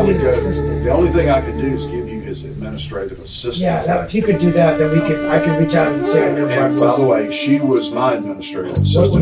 would need an go, assistant. the only thing I could do is give you his administrative assistant. Yeah, if you could do that, then I could reach out and say I know. And by the way, she was my administrative assistant.